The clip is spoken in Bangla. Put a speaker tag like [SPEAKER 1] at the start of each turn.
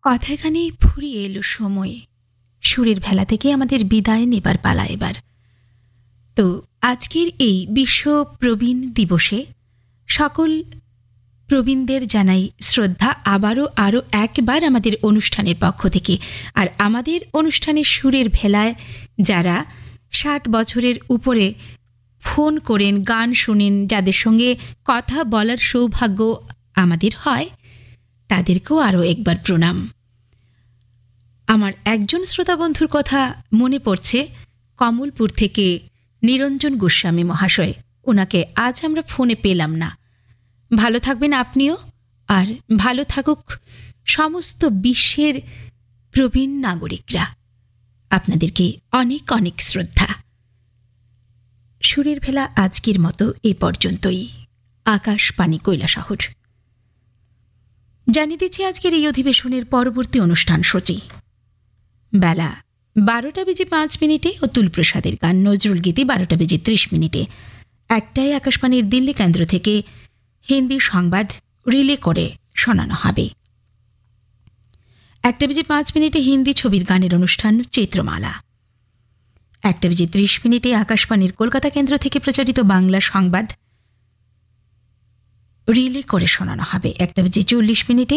[SPEAKER 1] কথাখানি ফুরিয়ে এলো সময়। সুরের ভেলা থেকে আমাদের বিদায় নেবার পালা এবার। তো আজকের এই বিশ্ব প্রবীণ দিবসে সকল প্রবীণদের জানাই শ্রদ্ধা আরও একবার আমাদের অনুষ্ঠানের পক্ষ থেকে। আর আমাদের অনুষ্ঠানের সুরের ভেলায় যারা ৬০ বছরের উপরে ফোন করেন, গান শোনেন, যাদের সঙ্গে কথা বলার সৌভাগ্য আমাদের হয়, তাদেরকেও আরও একবার প্রণাম। আমার একজন শ্রোতা বন্ধুর কথা মনে পড়ছে, কমলপুর থেকে নিরঞ্জন গোস্বামী মহাশয়। ওনাকে আজ আমরা ফোনে পেলাম না। ভালো থাকবেন আপনিও, আর ভালো থাকুক সমস্ত বিশ্বের প্রবীণ নাগরিকরা। আপনাদেরকে অনেক অনেক শ্রদ্ধা। সুরের ভেলা আজকের মতো এ পর্যন্তই। আকাশবাণী কৈলাসহর জানিয়ে দিচ্ছি আজকের এই অধিবেশনের পরবর্তী অনুষ্ঠান সূচি। বেলা ১২:৫ অতুল প্রসাদের গান, নজরুল গীতি ১২:৩০। একটাই আকাশবাণীর দিল্লি কেন্দ্র থেকে হিন্দি সংবাদ রিলে করে শোনানো হবে। ১:৫ হিন্দি ছবির গানের অনুষ্ঠান চিত্রমালা। ১:৩০ আকাশবাণীর কলকাতা কেন্দ্র থেকে প্রচারিত বাংলা সংবাদ রিলে করে শোনানো হবে। ১:৪০